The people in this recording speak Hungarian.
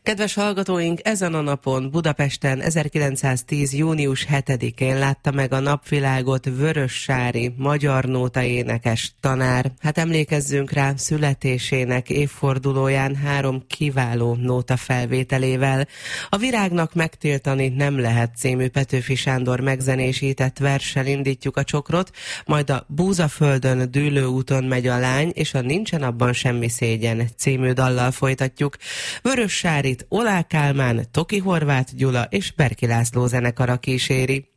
Kedves hallgatóink, ezen a napon Budapesten 1910. június 7-én látta meg a napvilágot Vörössári, magyar nóta énekes tanár. Hát emlékezzünk rá születésének évfordulóján 3 kiváló nóta felvételével. A Virágnak megtiltani nem lehet című Petőfi Sándor megzenésített verssel indítjuk a csokrot, majd a Búzaföldön dűlő úton megy a lány, és a Nincsen abban semmi szégyen című dallal folytatjuk. Vörössárit Oláh Kálmán, Toki Horváth Gyula és Berki László zenekara kíséri.